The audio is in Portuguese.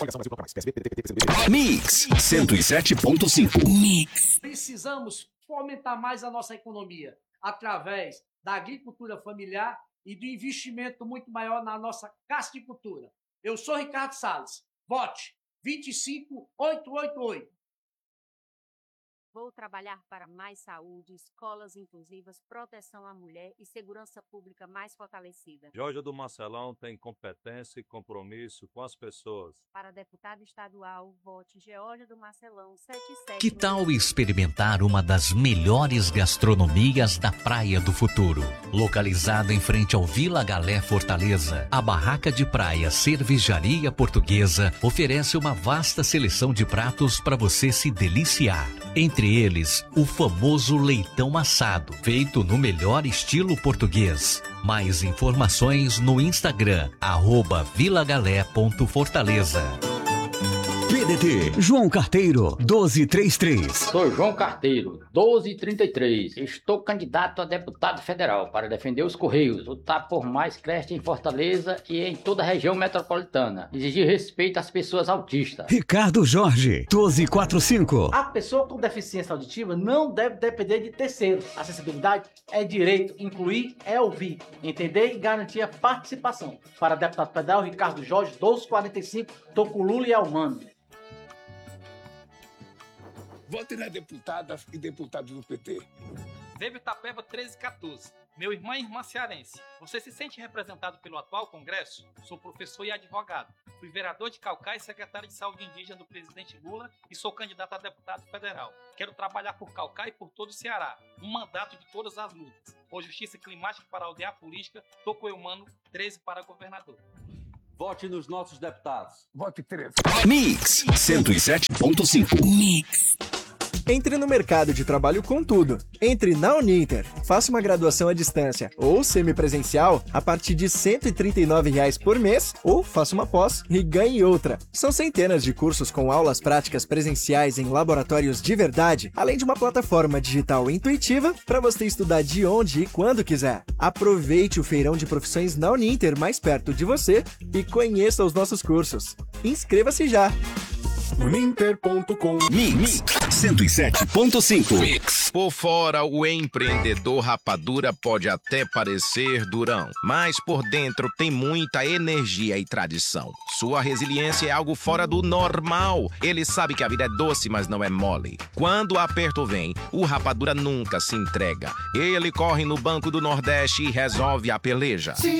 Mix 107.5. Mix. Precisamos fomentar mais a nossa economia através da agricultura familiar e do investimento muito maior na nossa casticultura. Eu sou Ricardo Salles. Vote 25888. Vou trabalhar para mais saúde, escolas inclusivas, proteção à mulher e segurança pública mais fortalecida. Georgia do Marcelão tem competência e compromisso com as pessoas. Para deputado estadual, vote Georgia do Marcelão 77. Que tal experimentar uma das melhores gastronomias da Praia do Futuro? Localizada em frente ao Vila Galé Fortaleza, a Barraca de Praia Cervejaria Portuguesa oferece uma vasta seleção de pratos para você se deliciar. Entre eles, o famoso leitão assado, feito no melhor estilo português. Mais informações no Instagram, @vilagalé.fortaleza. PDT, João Carteiro, 1233. Sou João Carteiro, 1233. Estou candidato a deputado federal para defender os Correios, lutar por mais creche em Fortaleza e em toda a região metropolitana. Exigir respeito às pessoas autistas. Ricardo Jorge, 1245. A pessoa com deficiência auditiva não deve depender de terceiros. Acessibilidade é direito, incluir é ouvir, entender e garantir a participação. Para deputado federal, Ricardo Jorge, 1245, tô com Lula e Almano. Vote na deputada e deputado do PT. Zébio Tapeba 1314. Meu irmão e irmã cearense, você se sente representado pelo atual Congresso? Sou professor e advogado. Fui vereador de Caucá e secretário de Saúde Indígena do presidente Lula e sou candidato a deputado federal. Quero trabalhar por Caucá e por todo o Ceará. Um mandato de todas as lutas. Por justiça climática para aldear política, Toco Eumano 13 para governador. Vote nos nossos deputados. Vote 13. Mix 107.5. Mix. Entre no mercado de trabalho com tudo. Entre na Uninter, faça uma graduação à distância ou semipresencial a partir de R$ 139 por mês ou faça uma pós e ganhe outra. São centenas de cursos com aulas práticas presenciais em laboratórios de verdade, além de uma plataforma digital intuitiva para você estudar de onde e quando quiser. Aproveite o feirão de profissões na Uninter mais perto de você e conheça os nossos cursos. Inscreva-se já! Uninter.com. Mix 107.5. Mix. Por fora, o empreendedor Rapadura pode até parecer durão, mas por dentro tem muita energia e tradição. Sua resiliência é algo fora do normal. Ele sabe que a vida é doce, mas não é mole. Quando o aperto vem, o Rapadura nunca se entrega. Ele corre no Banco do Nordeste e resolve a peleja.